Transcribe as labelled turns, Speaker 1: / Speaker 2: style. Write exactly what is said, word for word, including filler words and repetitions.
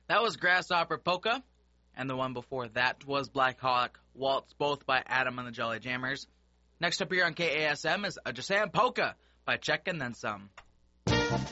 Speaker 1: That was Grasshopper Polka, and the one before that was Black Hawk Waltz, both by Adam and the Jolly Jammers. Next up here on K A S M is a Jasam Polka by Check and Then Some.